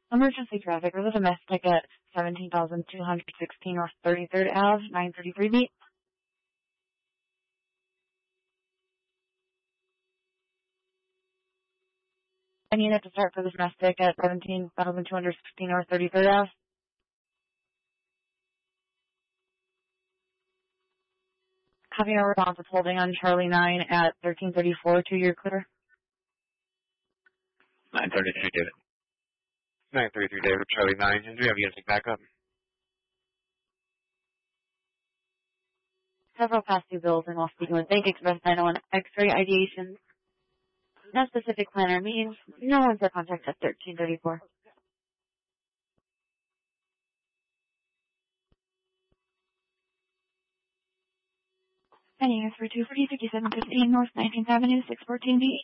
Emergency traffic for the domestic at 17,216 North 33rd Ave, 933 beat. Any unit to start for the domestic at 17,216 North 33rd Ave. Having a response is holding on Charlie 9 at 1334 to your clear. 933 David. 933 David, Charlie 9. And do we have units back up? Several past due bills and while speaking with Bank Express 901 X-ray ideation. No specific planner means no one's at contact at 1334. Any units for 240, 5715 North 19th Avenue, 614 B.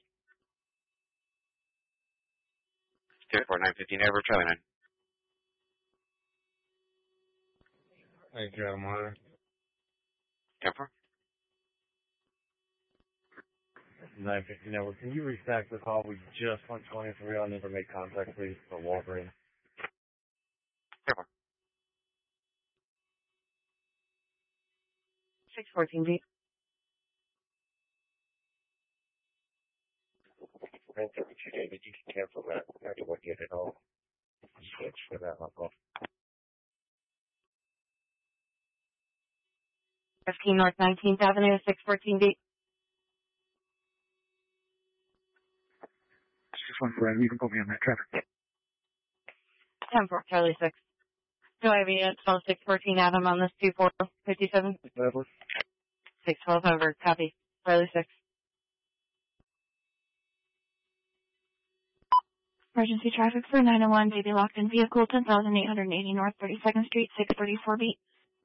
Ticket for 915 Ever, Charlie 9. Thank you, Amara. 10-4. 915 Network. Can you restack the call? We just went 23 on never make contact, please, for Wolverine. 10-4. 614 B. 932 David, you can cancel that. I have to look at it all. Switch for that one call. 15 North 19th Avenue, 614 B. 614, you can put me on that traffic. 10-4, Charlie 6. Do I have a unit 614 Adam on this 2457? 612 over, copy. Charlie 6. Emergency traffic for 901, baby locked in vehicle, 10,880 North 32nd Street, 634 B.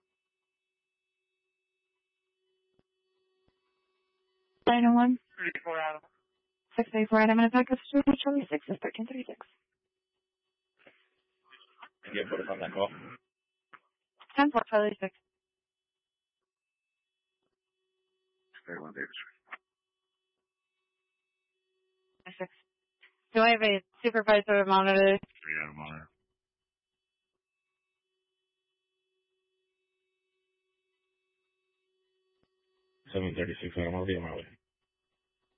901. 34 Adam. 634 Adam, and a backup street, Charlie 6 is 1336. Yeah, put us on that call. 10-4, Charlie 6. 31 David. 6. Do I have a supervisor monitor? 3 Adam monitor. 736 Adam, I'll be on my way.